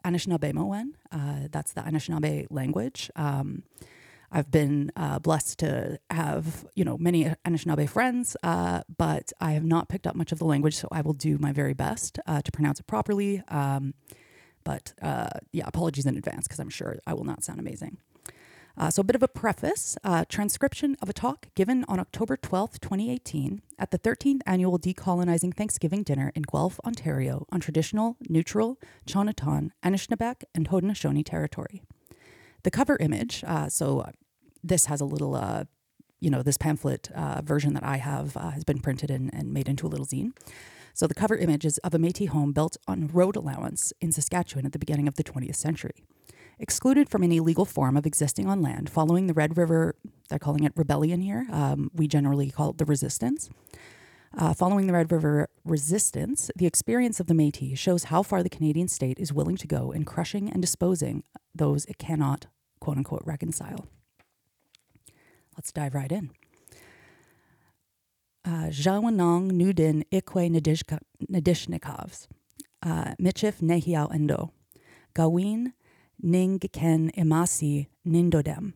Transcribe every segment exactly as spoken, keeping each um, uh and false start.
Anishinaabemowin. Uh, that's the Anishinaabe language. Um, I've been uh, blessed to have, you know, many Anishinaabe friends, uh, but I have not picked up much of the language, so I will do my very best uh, to pronounce it properly. Um, but uh, yeah, apologies in advance because I'm sure I will not sound amazing. Uh, so a bit of a preface, uh, transcription of a talk given on October twelfth, twenty eighteen at the thirteenth Annual Decolonizing Thanksgiving Dinner in Guelph, Ontario on traditional, neutral, Chonatan, Anishinaabeg, and Haudenosaunee territory. The cover image, uh, so this has a little, uh, you know, this pamphlet uh, version that I have uh, has been printed and, and made into a little zine. So the cover image is of a Métis home built on road allowance in Saskatchewan at the beginning of the twentieth century. Excluded from any legal form of existing on land following the Red River, they're calling it rebellion here, um, we generally call it the resistance. Uh, following the Red River resistance, the experience of the Métis shows how far the Canadian state is willing to go in crushing and disposing those it cannot, quote unquote, reconcile. Let's dive right in. Jawanong Nudin Ikwe Nadishnikovs, Michif Nehiao Endo, Gawin Ning Ken Imasi Nindodem,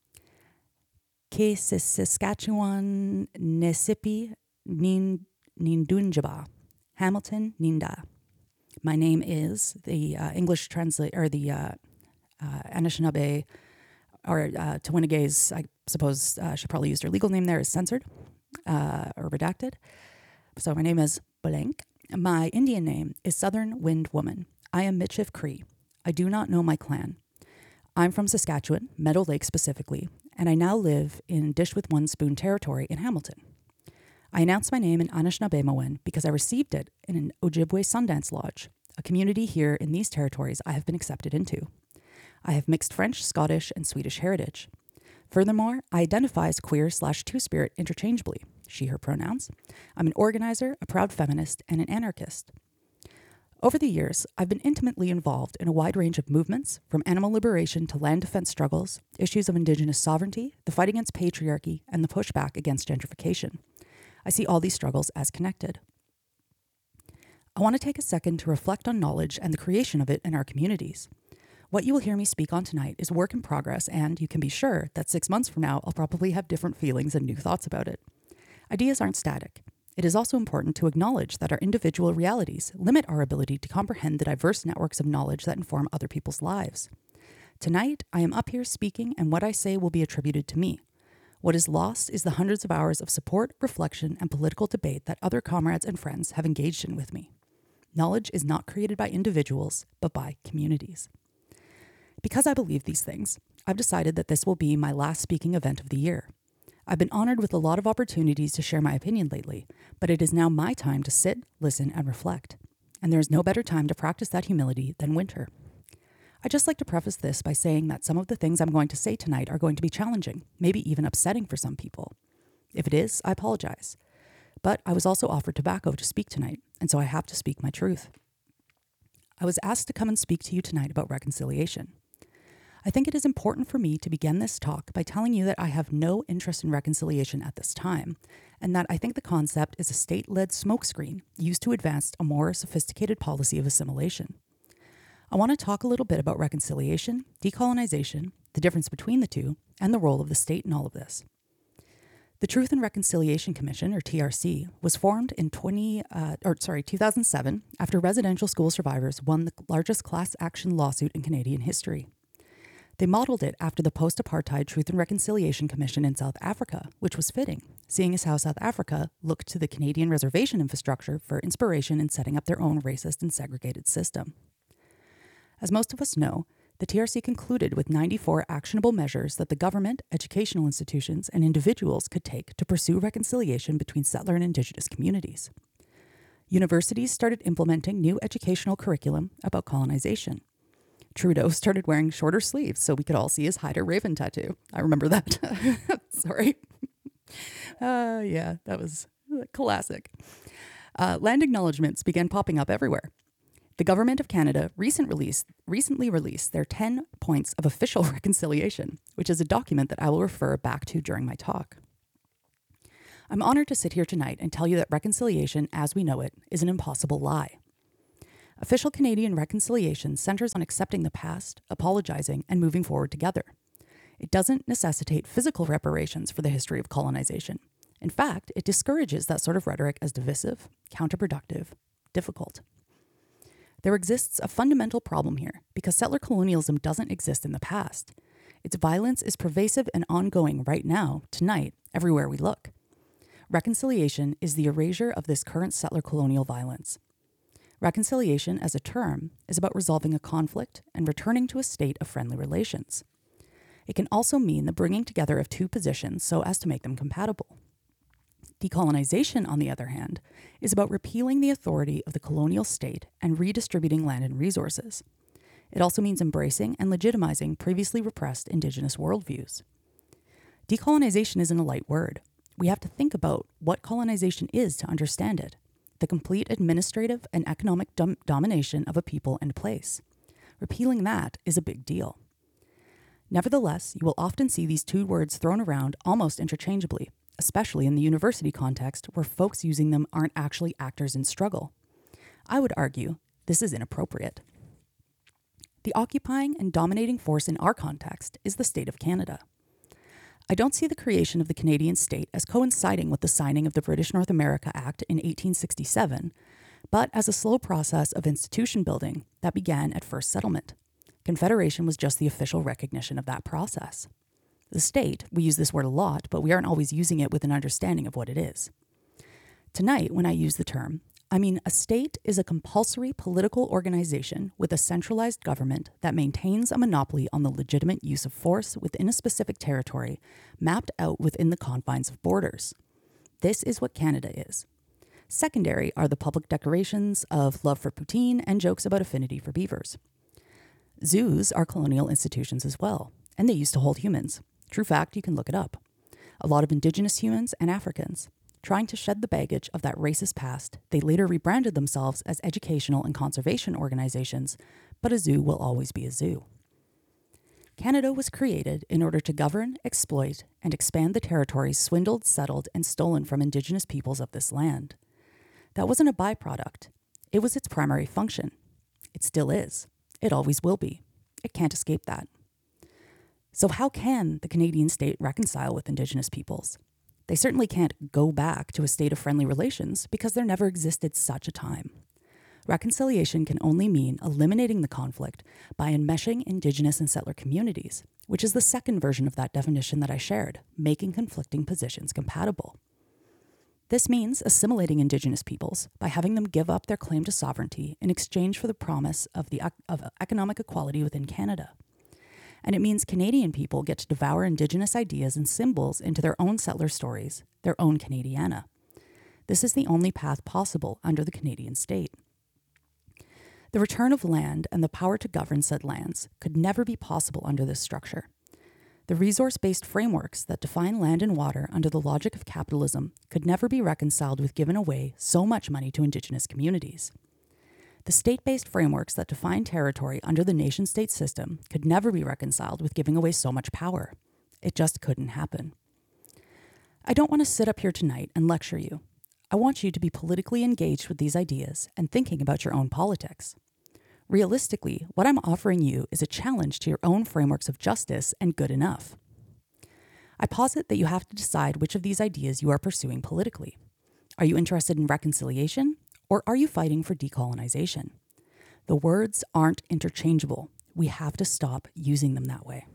Ke Saskatchewan Nesipi Nin Nindunjaba, Hamilton Ninda. My name is the uh, English translate or the uh, uh, Anishinaabe or uh, Tawinigays, I suppose uh, she probably used her legal name there, is censored uh, or redacted. So my name is blank. My Indian name is Southern Wind Woman. I am Michif Cree. I do not know my clan. I'm from Saskatchewan, Meadow Lake specifically, and I now live in Dish with One Spoon territory in Hamilton. I announced my name in Anishinaabemowin because I received it in an Ojibwe Sundance Lodge, a community here in these territories I have been accepted into. I have mixed French, Scottish, and Swedish heritage. Furthermore, I identify as queer slash two-spirit interchangeably, she, her pronouns. I'm an organizer, a proud feminist, and an anarchist. Over the years, I've been intimately involved in a wide range of movements, from animal liberation to land defense struggles, issues of Indigenous sovereignty, the fight against patriarchy, and the pushback against gentrification. I see all these struggles as connected. I want to take a second to reflect on knowledge and the creation of it in our communities. What you will hear me speak on tonight is work in progress, and you can be sure that six months from now, I'll probably have different feelings and new thoughts about it. Ideas aren't static. It is also important to acknowledge that our individual realities limit our ability to comprehend the diverse networks of knowledge that inform other people's lives. Tonight, I am up here speaking, and what I say will be attributed to me. What is lost is the hundreds of hours of support, reflection, and political debate that other comrades and friends have engaged in with me. Knowledge is not created by individuals, but by communities. Because I believe these things, I've decided that this will be my last speaking event of the year. I've been honored with a lot of opportunities to share my opinion lately, but it is now my time to sit, listen, and reflect. And there is no better time to practice that humility than winter. I'd just like to preface this by saying that some of the things I'm going to say tonight are going to be challenging, maybe even upsetting for some people. If it is, I apologize. But I was also offered tobacco to speak tonight, and so I have to speak my truth. I was asked to come and speak to you tonight about reconciliation. I think it is important for me to begin this talk by telling you that I have no interest in reconciliation at this time, and that I think the concept is a state-led smokescreen used to advance a more sophisticated policy of assimilation. I want to talk a little bit about reconciliation, decolonization, the difference between the two, and the role of the state in all of this. The Truth and Reconciliation Commission, or T R C, was formed in twenty, uh, or sorry, two thousand seven after residential school survivors won the largest class action lawsuit in Canadian history. They modeled it after the post-apartheid Truth and Reconciliation Commission in South Africa, which was fitting, seeing as how South Africa looked to the Canadian reservation infrastructure for inspiration in setting up their own racist and segregated system. As most of us know, the T R C concluded with ninety-four actionable measures that the government, educational institutions, and individuals could take to pursue reconciliation between settler and Indigenous communities. Universities started implementing new educational curriculum about colonization. Trudeau started wearing shorter sleeves so we could all see his Hyder Raven tattoo. I remember that. Sorry. Uh, yeah, that was classic. Uh, land acknowledgements began popping up everywhere. The Government of Canada recent released, recently released their ten points of official reconciliation, which is a document that I will refer back to during my talk. I'm honored to sit here tonight and tell you that reconciliation as we know it is an impossible lie. Official Canadian reconciliation centers on accepting the past, apologizing, and moving forward together. It doesn't necessitate physical reparations for the history of colonization. In fact, it discourages that sort of rhetoric as divisive, counterproductive, difficult. There exists a fundamental problem here because settler colonialism doesn't exist in the past. Its violence is pervasive and ongoing right now, tonight, everywhere we look. Reconciliation is the erasure of this current settler colonial violence. Reconciliation as a term is about resolving a conflict and returning to a state of friendly relations. It can also mean the bringing together of two positions so as to make them compatible. Decolonization, on the other hand, is about repealing the authority of the colonial state and redistributing land and resources. It also means embracing and legitimizing previously repressed Indigenous worldviews. Decolonization isn't a light word. We have to think about what colonization is to understand it: the complete administrative and economic dom- domination of a people and place. Repealing that is a big deal. Nevertheless, you will often see these two words thrown around almost interchangeably, especially in the university context where folks using them aren't actually actors in struggle. I would argue this is inappropriate. The occupying and dominating force in our context is the state of Canada. I don't see the creation of the Canadian state as coinciding with the signing of the British North America Act in eighteen sixty-seven, but as a slow process of institution building that began at first settlement. Confederation was just the official recognition of that process. The state, we use this word a lot, but we aren't always using it with an understanding of what it is. Tonight, when I use the term, I mean a state is a compulsory political organization with a centralized government that maintains a monopoly on the legitimate use of force within a specific territory, mapped out within the confines of borders. This is what Canada is. Secondary are the public declarations of love for poutine and jokes about affinity for beavers. Zoos are colonial institutions as well, and they used to hold humans. True fact, you can look it up. A lot of Indigenous humans and Africans. Trying to shed the baggage of that racist past, they later rebranded themselves as educational and conservation organizations, but a zoo will always be a zoo. Canada was created in order to govern, exploit, and expand the territories swindled, settled, and stolen from Indigenous peoples of this land. That wasn't a byproduct. It was its primary function. It still is. It always will be. It can't escape that. So how can the Canadian state reconcile with Indigenous peoples? They certainly can't go back to a state of friendly relations because there never existed such a time. Reconciliation can only mean eliminating the conflict by enmeshing Indigenous and settler communities, which is the second version of that definition that I shared, making conflicting positions compatible. This means assimilating Indigenous peoples by having them give up their claim to sovereignty in exchange for the promise of, the, of economic equality within Canada. And it means Canadian people get to devour Indigenous ideas and symbols into their own settler stories, their own Canadiana. This is the only path possible under the Canadian state. The return of land and the power to govern said lands could never be possible under this structure. The resource-based frameworks that define land and water under the logic of capitalism could never be reconciled with giving away so much money to Indigenous communities. The state-based frameworks that define territory under the nation-state system could never be reconciled with giving away so much power. It just couldn't happen. I don't want to sit up here tonight and lecture you. I want you to be politically engaged with these ideas and thinking about your own politics. Realistically, what I'm offering you is a challenge to your own frameworks of justice and good enough. I posit that you have to decide which of these ideas you are pursuing politically. Are you interested in reconciliation? Or are you fighting for decolonization? The words aren't interchangeable. We have to stop using them that way.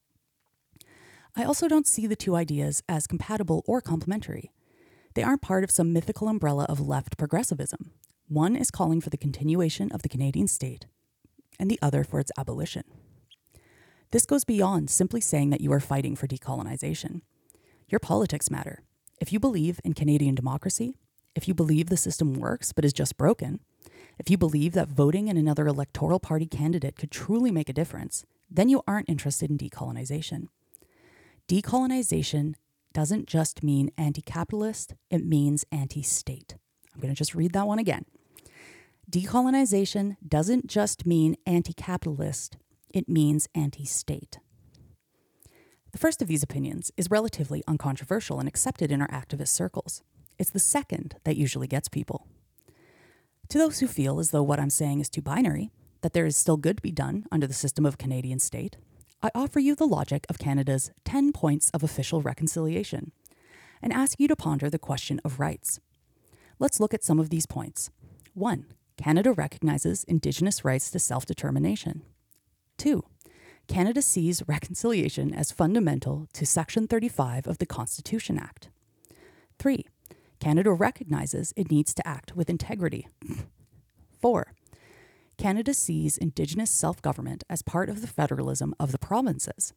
I also don't see the two ideas as compatible or complementary. They aren't part of some mythical umbrella of left progressivism. One is calling for the continuation of the Canadian state, and the other for its abolition. This goes beyond simply saying that you are fighting for decolonization. Your politics matter. If you believe in Canadian democracy, if you believe the system works but is just broken, if you believe that voting in another electoral party candidate could truly make a difference, then you aren't interested in decolonization. Decolonization doesn't just mean anti-capitalist, it means anti-state. I'm going to just read that one again. Decolonization doesn't just mean anti-capitalist, it means anti-state. The first of these opinions is relatively uncontroversial and accepted in our activist circles. It's the second that usually gets people. To those who feel as though what I'm saying is too binary, that there is still good to be done under the system of Canadian state, I offer you the logic of Canada's ten points of official reconciliation and ask you to ponder the question of rights. Let's look at some of these points. One, Canada recognizes Indigenous rights to self-determination. Two, Canada sees reconciliation as fundamental to Section thirty-five of the Constitution Act. Three, Canada recognizes it needs to act with integrity. Four, Canada sees Indigenous self-government as part of the federalism of the provinces.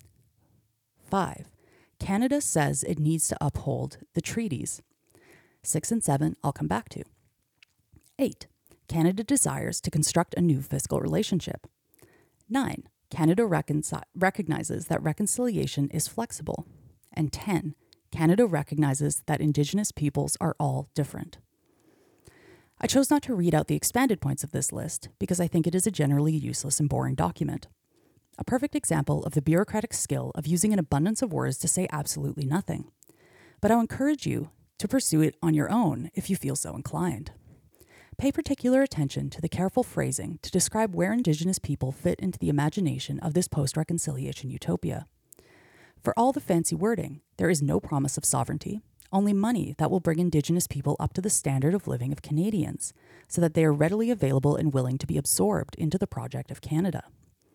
Five, Canada says it needs to uphold the treaties. Six and seven, I'll come back to. Eight, Canada desires to construct a new fiscal relationship. Nine, Canada reconcil- recognizes that reconciliation is flexible. And ten, Canada recognizes that Indigenous peoples are all different. I chose not to read out the expanded points of this list because I think it is a generally useless and boring document. A perfect example of the bureaucratic skill of using an abundance of words to say absolutely nothing. But I'll encourage you to pursue it on your own if you feel so inclined. Pay particular attention to the careful phrasing to describe where Indigenous people fit into the imagination of this post-reconciliation utopia. For all the fancy wording, there is no promise of sovereignty, only money that will bring Indigenous people up to the standard of living of Canadians, so that they are readily available and willing to be absorbed into the project of Canada.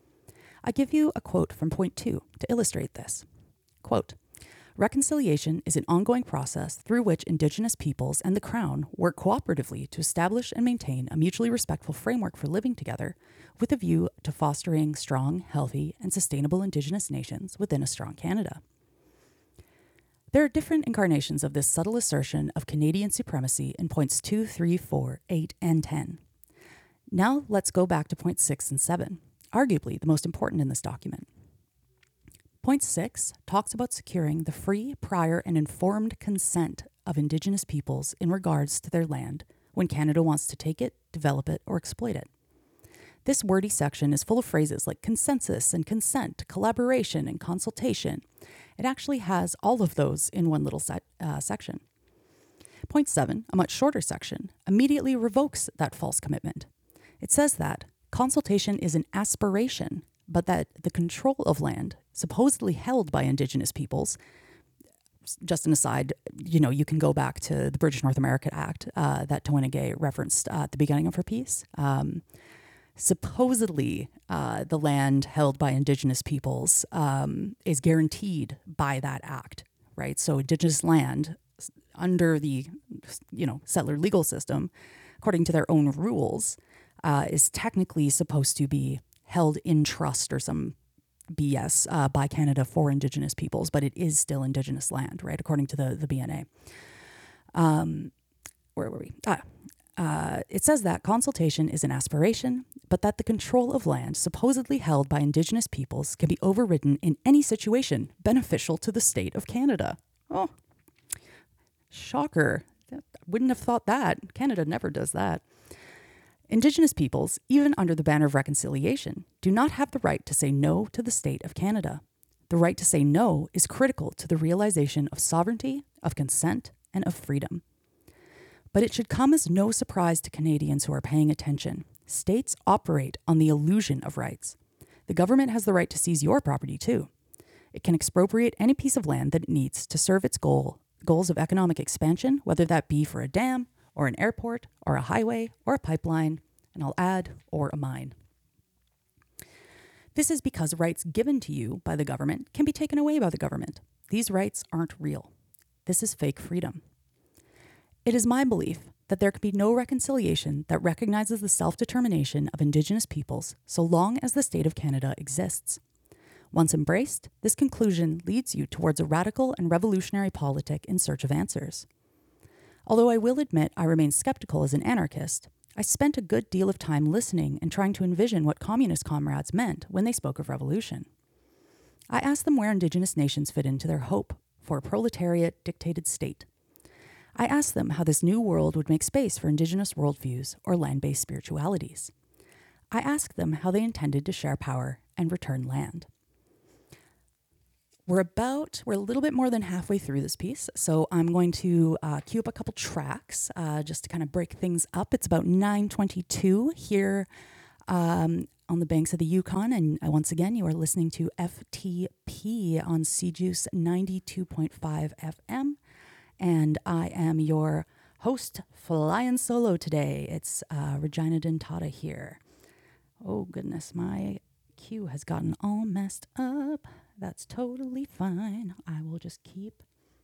I give you a quote from point two to illustrate this. Quote, reconciliation is an ongoing process through which Indigenous peoples and the Crown work cooperatively to establish and maintain a mutually respectful framework for living together with a view to fostering strong, healthy, and sustainable Indigenous nations within a strong Canada. There are different incarnations of this subtle assertion of Canadian supremacy in points two, three, four, eight, and ten. Now let's go back to points six and seven, arguably the most important in this document. Point six talks about securing the free, prior, and informed consent of Indigenous peoples in regards to their land when Canada wants to take it, develop it, or exploit it. This wordy section is full of phrases like consensus and consent, collaboration and consultation. It actually has all of those in one little set, uh, section. Point seven, a much shorter section, immediately revokes that false commitment. It says that consultation is an aspiration, but that the control of land supposedly held by Indigenous peoples, just an aside, you know, you can go back to the British North America Act uh, that Tawana Gay referenced uh, at the beginning of her piece. Um, supposedly, uh, the land held by Indigenous peoples um, is guaranteed by that act, right? So Indigenous land under the, you know, settler legal system, according to their own rules, uh, is technically supposed to be held in trust or some B S uh, by Canada for Indigenous peoples, but it is still Indigenous land, right, according to the, the B N A. Um, where were we? Ah, uh, it says that consultation is an aspiration, but that the control of land supposedly held by Indigenous peoples can be overridden in any situation beneficial to the state of Canada. Oh, shocker. I wouldn't have thought that. Canada never does that. Indigenous peoples, even under the banner of reconciliation, do not have the right to say no to the state of Canada. The right to say no is critical to the realization of sovereignty, of consent, and of freedom. But it should come as no surprise to Canadians who are paying attention. States operate on the illusion of rights. The government has the right to seize your property too. It can expropriate any piece of land that it needs to serve its goal, goals of economic expansion, whether that be for a dam, or an airport, or a highway, or a pipeline, and I'll add, or a mine. This is because rights given to you by the government can be taken away by the government. These rights aren't real. This is fake freedom. It is my belief that there can be no reconciliation that recognizes the self-determination of Indigenous peoples so long as the state of Canada exists. Once embraced, this conclusion leads you towards a radical and revolutionary politic in search of answers. Although I will admit I remain skeptical as an anarchist, I spent a good deal of time listening and trying to envision what communist comrades meant when they spoke of revolution. I asked them where Indigenous nations fit into their hope for a proletariat-dictated state. I asked them how this new world would make space for Indigenous worldviews or land-based spiritualities. I asked them how they intended to share power and return land. we're about, we're a little bit more than halfway through this piece. So I'm going to uh, cue up a couple tracks uh, just to kind of break things up. It's about nine twenty-two here um, on the banks of the Yukon. And uh, once again, you are listening to F T P on C Juice ninety-two point five F M. And I am your host, flying solo today. It's uh, Regina Dentata here. Oh, goodness, my cue has gotten all messed up. That's totally fine. I will just keep,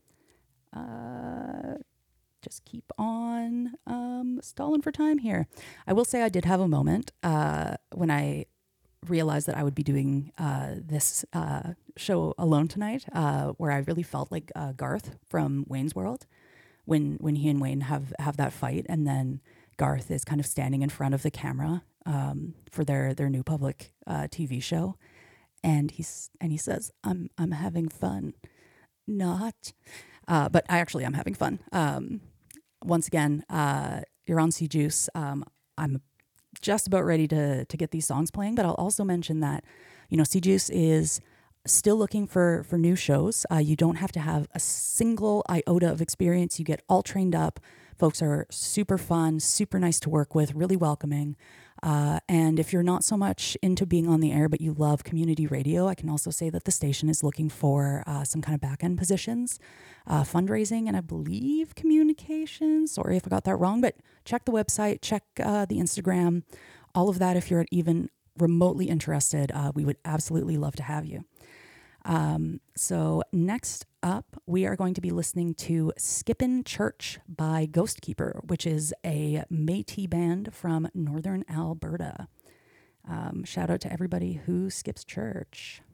uh, just keep on um, stalling for time here. I will say I did have a moment uh, when I realized that I would be doing uh, this uh, show alone tonight, uh, where I really felt like uh, Garth from Wayne's World, when when he and Wayne have have that fight, and then Garth is kind of standing in front of the camera um, for their their new public uh, T V show. And he's and he says, "I'm I'm having fun, not," uh, but I actually am having fun. Um, once again, uh, you're on C Juice. Um, I'm just about ready to to get these songs playing, but I'll also mention that, you know, C Juice is still looking for for new shows. Uh, you don't have to have a single iota of experience. You get all trained up. Folks are super fun, super nice to work with, really welcoming. Uh, and if you're not so much into being on the air, but you love community radio, I can also say that the station is looking for uh, some kind of back-end positions, uh, fundraising, and I believe communications. Sorry if I got that wrong, but check the website, check uh, the Instagram, all of that. If you're even remotely interested, uh, we would absolutely love to have you. Um, so next up, we are going to be listening to Skippin' Church by Ghostkeeper, which is a Métis band from Northern Alberta. Um, shout out to everybody who skips church.